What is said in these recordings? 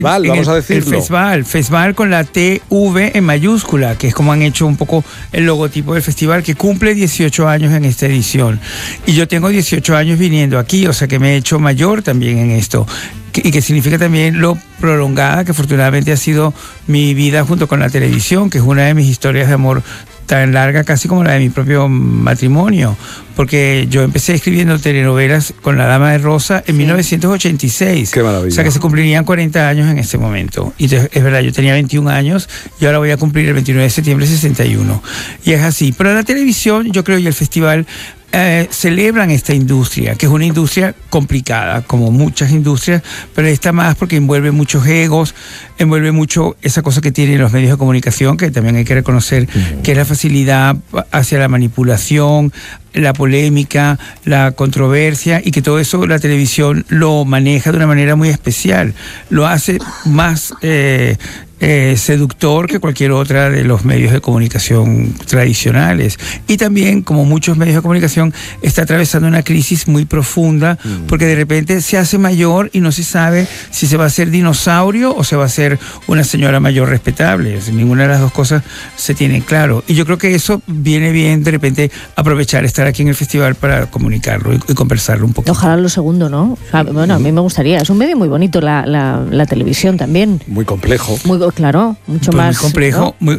vamos a decirlo. El festival con la TV en mayúscula, que es como han hecho un poco el logotipo del festival, que cumple 18 años en esta edición. Y yo tengo 18 años viniendo aquí, o sea que me he hecho mayor también en esto. Y que significa también lo prolongada que afortunadamente ha sido mi vida junto con la televisión, que es una de mis historias de amor tan larga casi como la de mi propio matrimonio, porque yo empecé escribiendo telenovelas con La Dama de Rosa en 1986. Qué maravilla. O sea que se cumplirían 40 años en ese momento. Y es verdad, yo tenía 21 años y ahora voy a cumplir el 29 de septiembre 61. Y es así. Pero la televisión, yo creo, y el festival celebran esta industria, que es una industria complicada, como muchas industrias, pero esta más porque envuelve muchos egos, envuelve mucho esa cosa que tienen los medios de comunicación, que también hay que reconocer, que es la facilidad hacia la manipulación, la polémica, la controversia, y que todo eso la televisión lo maneja de una manera muy especial. Lo hace más seductor que cualquier otra de los medios de comunicación tradicionales. Y también, como muchos medios de comunicación, está atravesando una crisis muy profunda, porque de repente se hace mayor y no se sabe si se va a ser dinosaurio o se va a ser una señora mayor respetable. Ninguna de las dos cosas se tiene claro. Y yo creo que eso viene bien de repente aprovechar estar aquí en el festival para comunicarlo y conversarlo un poco. Ojalá lo segundo, ¿no? Bueno, a mí me gustaría. Es un medio muy bonito la televisión también. Muy complejo. Claro, mucho más. Muy complejo, ¿no?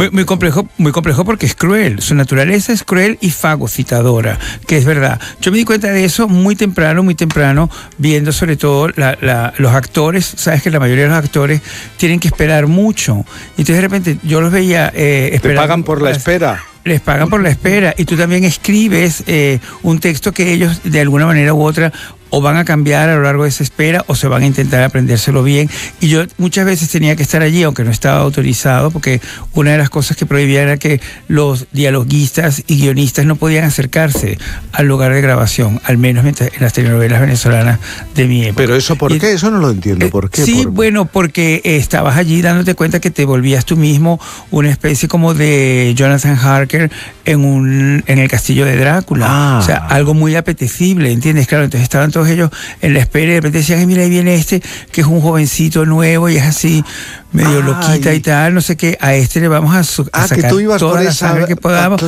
muy complejo porque es cruel. Su naturaleza es cruel y fagocitadora, que es verdad. Yo me di cuenta de eso muy temprano, viendo sobre todo los actores. Sabes que la mayoría de los actores tienen que esperar mucho. Entonces de repente yo los veía esperando. ¿Te pagan por la espera? Les pagan por la espera, y tú también escribes un texto que ellos de alguna manera u otra o van a cambiar a lo largo de esa espera o se van a intentar aprendérselo bien. Y yo muchas veces tenía que estar allí, aunque no estaba autorizado, porque una de las cosas que prohibía era que los dialoguistas y guionistas no podían acercarse al lugar de grabación, al menos en las telenovelas venezolanas de mi época. ¿Pero eso por qué? Eso no lo entiendo. ¿Por qué? Sí, bueno, porque estabas allí dándote cuenta que te volvías tú mismo una especie como de Jonathan Harker en el castillo de Drácula. O sea, algo muy apetecible, ¿entiendes? Claro, entonces estaban todos ellos en la espera y de repente decían, mira, ahí viene este, que es un jovencito nuevo y es así, medio loquita y tal, no sé qué. A este le vamos a sacar que tú ibas toda por la sangre que podamos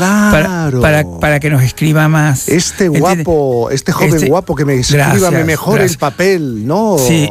para que nos escriba más. Este guapo, este joven guapo que me escríbame mejor el papel, ¿no? Sí,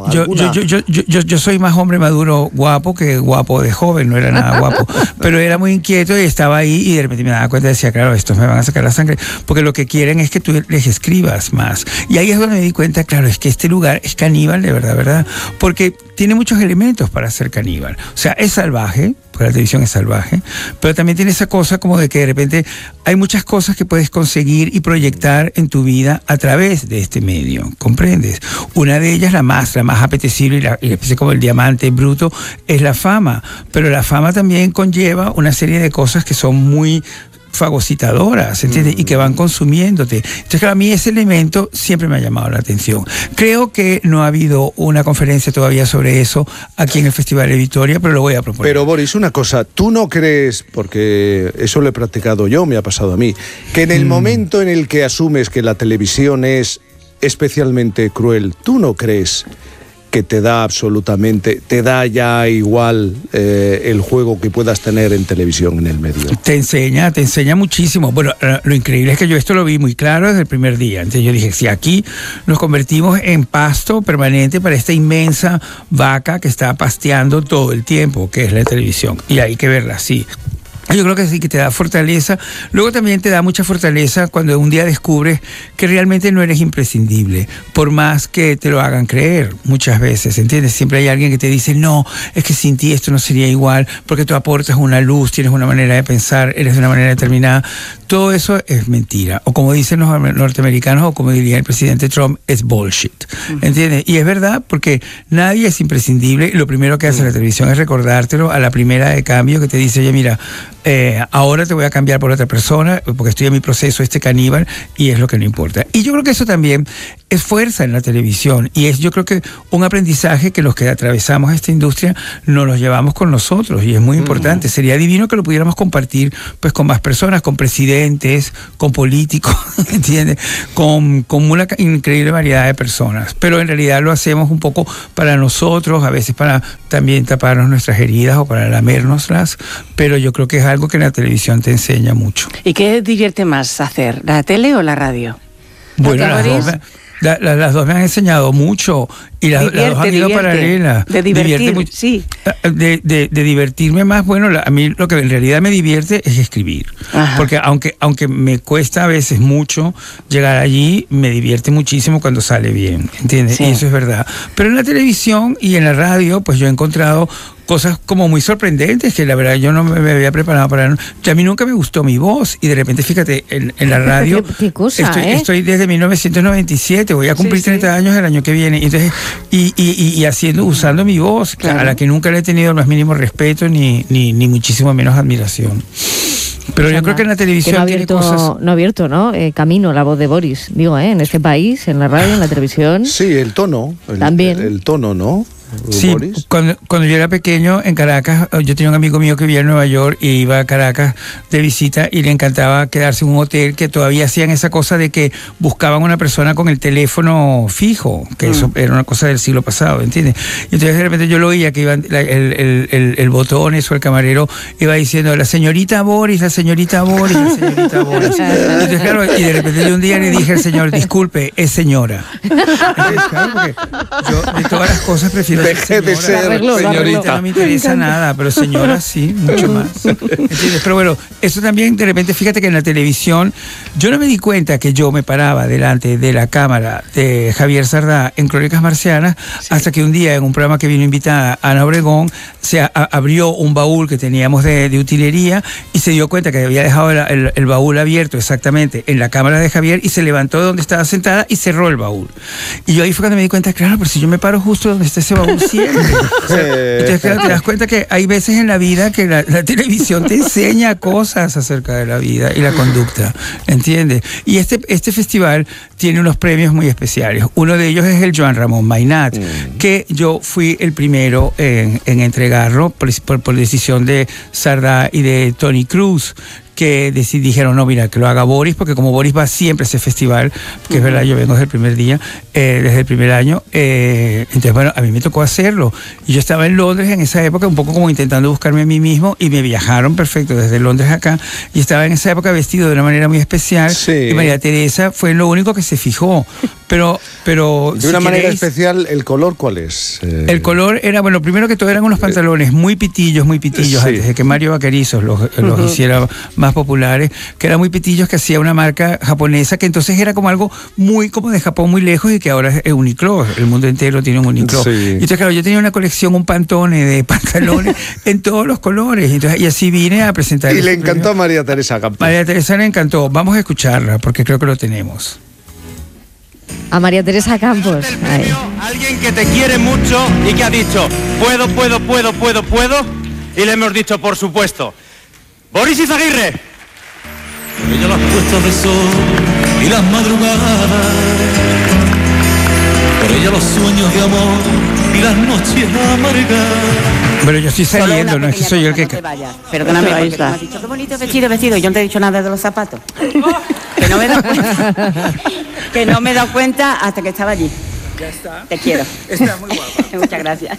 yo soy más hombre maduro guapo que guapo de joven, no era nada guapo, pero era muy inquieto y estaba ahí y de repente me daba cuenta y decía, claro, estos me van a sacar la sangre, porque lo que quieren es que tú les escribas más. Y ahí es donde me di cuenta, claro, es que este lugar es caníbal de verdad, porque tiene muchos elementos para ser caníbal. O sea, es salvaje, porque la televisión es salvaje, pero también tiene esa cosa como de que de repente hay muchas cosas que puedes conseguir y proyectar en tu vida a través de este medio, ¿comprendes? Una de ellas, la más apetecible y especie como el diamante bruto, es la fama, pero la fama también conlleva una serie de cosas que son muy fagocitadoras, ¿entiendes? Y que van consumiéndote. Entonces, claro, a mí ese elemento siempre me ha llamado la atención. Creo que no ha habido una conferencia todavía sobre eso aquí en el Festival de Vitoria, pero lo voy a proponer. Pero, Boris, una cosa, ¿tú no crees, porque eso lo he practicado yo, me ha pasado a mí, que en el momento en el que asumes que la televisión es especialmente cruel, ¿tú no crees que te da ya igual el juego que puedas tener en televisión, en el medio? Te enseña muchísimo. Bueno, lo increíble es que yo esto lo vi muy claro desde el primer día. Entonces yo dije, si aquí nos convertimos en pasto permanente para esta inmensa vaca que está pasteando todo el tiempo, que es la televisión, y hay que verla así. Yo creo que sí, que te da fortaleza. Luego también te da mucha fortaleza cuando un día descubres que realmente no eres imprescindible, por más que te lo hagan creer muchas veces, ¿entiendes? Siempre hay alguien que te dice, no, es que sin ti esto no sería igual, porque tú aportas una luz, tienes una manera de pensar, eres de una manera determinada. Todo eso es mentira. O como dicen los norteamericanos, o como diría el presidente Trump, es bullshit, ¿entiendes? Y es verdad, porque nadie es imprescindible. Lo primero que hace la televisión es recordártelo a la primera de cambio, que te dice, oye, mira, ahora te voy a cambiar por otra persona porque estoy en mi proceso caníbal, y es lo que no importa. Y yo creo que eso también es fuerza en la televisión, y es, yo creo que un aprendizaje que los que atravesamos esta industria nos los llevamos con nosotros, y es muy importante. Sería divino que lo pudiéramos compartir pues con más personas, con presidentes, con políticos, ¿entiendes? Con una increíble variedad de personas, pero en realidad lo hacemos un poco para nosotros, a veces para también taparnos nuestras heridas o para lamérnoslas, pero yo creo que es algo que la televisión te enseña mucho. ¿Y qué divierte más hacer, la tele o la radio? Bueno, las dos me han enseñado mucho, y las dos han ido paralelas. De divertir, sí. De divertirme más, bueno, a mí lo que en realidad me divierte es escribir. Ajá. Porque aunque me cuesta a veces mucho llegar allí, me divierte muchísimo cuando sale bien, ¿entiendes? Sí. Y eso es verdad. Pero en la televisión y en la radio, pues yo he encontrado cosas como muy sorprendentes que la verdad yo no me había preparado para. A mí nunca me gustó mi voz, y de repente, fíjate, en la radio ¿Qué cosa, estoy desde 1997, voy a cumplir 30 años el año que viene, entonces y usando mi voz, claro, a la que nunca le he tenido el más mínimo respeto ni muchísimo menos admiración. Pero yo creo que en la televisión no ha abierto, ¿no? Camino la voz de Boris, digo, en este país, en la radio, en la televisión. Sí, el tono. También. El tono, ¿no? Sí, cuando yo era pequeño en Caracas, yo tenía un amigo mío que vivía en Nueva York y iba a Caracas de visita, y le encantaba quedarse en un hotel que todavía hacían esa cosa de que buscaban una persona con el teléfono fijo, que eso era una cosa del siglo pasado, ¿entiendes? Y entonces de repente yo lo oía que iban el botones o el camarero iba diciendo la señorita Boris, la señorita Boris, la señorita Boris. Entonces, claro, y de repente yo un día le dije al señor, disculpe, es señora. Entonces, claro, porque yo de todas las cosas prefiero deje de ser señorita. No me interesa nada, pero señora sí, mucho más. ¿Entiendes? Pero bueno, eso también, de repente, fíjate que en la televisión, yo no me di cuenta que yo me paraba delante de la cámara de Javier Sardá en Crónicas Marcianas, hasta que un día, en un programa que vino invitada Ana Obregón, se abrió un baúl que teníamos de utilería, y se dio cuenta que había dejado el baúl abierto exactamente en la cámara de Javier, y se levantó de donde estaba sentada y cerró el baúl. Y yo ahí fue cuando me di cuenta, claro, pero si yo me paro justo donde está ese baúl siempre. Entonces, claro, te das cuenta que hay veces en la vida que la televisión te enseña cosas acerca de la vida y la conducta, ¿entiendes? Y este festival tiene unos premios muy especiales. Uno de ellos es el Joan Ramón Mainat, que yo fui el primero en entregarlo por decisión de Sardá y de Tony Cruz, que dijeron, no, mira, que lo haga Boris, porque como Boris va siempre a ese festival, que es verdad, yo vengo desde el primer día, desde el primer año, entonces, bueno, a mí me tocó hacerlo. Y yo estaba en Londres en esa época, un poco como intentando buscarme a mí mismo, y me viajaron perfecto desde Londres acá, y estaba en esa época vestido de una manera muy especial, y María Teresa fue lo único que se fijó. Pero de una manera especial, ¿el color cuál es? El color era, bueno, primero que todo eran unos pantalones muy pitillos, antes de que Mario Vaquerizos los hiciera más populares, que eran muy pitillos, que hacía una marca japonesa, que entonces era como algo muy como de Japón, muy lejos, y que ahora es Uniqlo, el mundo entero tiene un Uniqlo. Y entonces, claro, yo tenía una colección, un Pantone de pantalones en todos los colores, entonces, y así vine a presentar. Y le encantó a María Teresa Campos. María Teresa le encantó. Vamos a escucharla, porque creo que lo tenemos. A María Teresa Campos. Alguien que te quiere mucho y que ha dicho, puedo, y le hemos dicho, por supuesto, Boris Izaguirre. Por ella las puestas de sol y las madrugadas, por ella los sueños de amor y las noches amargas. Pero yo estoy saliendo, no es que soy yo el que... Perdóname, ahí está. Me has dicho, qué bonito vestido, yo no te he dicho nada de los zapatos. Que no me he dado cuenta. Que no me he dado cuenta hasta que estaba allí. Ya está. Te quiero. Está muy guapa. Muchas gracias.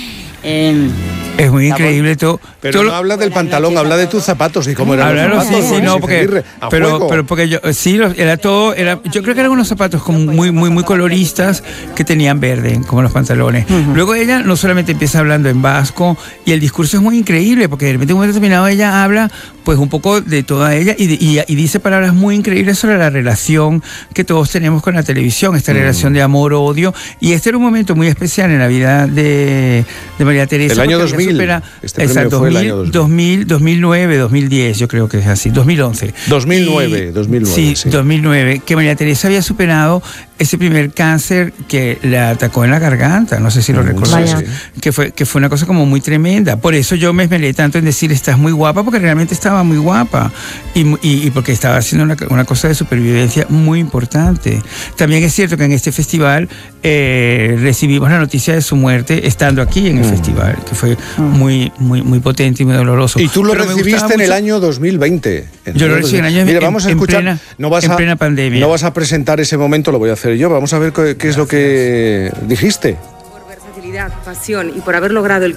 Es muy increíble todo. Pero no habla del pantalón, habla de tus zapatos y cómo eran los zapatos. Sí, no, porque pero porque yo era todo, yo creo que eran unos zapatos como muy coloristas, que tenían verde, como los pantalones. Luego ella no solamente empieza hablando en vasco, y el discurso es muy increíble, porque de repente en un momento determinado ella habla pues un poco de toda ella, y dice palabras muy increíbles sobre la relación que todos tenemos con la televisión, esta relación de amor-odio, y este era un momento muy especial en la vida de María Teresa. El año 2000. Exacto, 2009, 2010, yo creo que es así, 2011. 2009. Sí, 2009, que María Teresa había superado ese primer cáncer que le atacó en la garganta, no sé si lo recordáis, que fue una cosa como muy tremenda. Por eso yo me esmeré tanto en decir, estás muy guapa, porque realmente estaba estaba muy guapa y porque estaba haciendo una cosa de supervivencia muy importante. También es cierto que en este festival recibimos la noticia de su muerte estando aquí en el festival, que fue muy potente y muy doloroso. Y tú lo recibiste en el año 2020. Yo lo recibí en el año Mira, vamos a escuchar, en plena pandemia. No vas a presentar ese momento, lo voy a hacer yo. Vamos a ver qué es lo que dijiste. Por versatilidad, pasión y por haber logrado el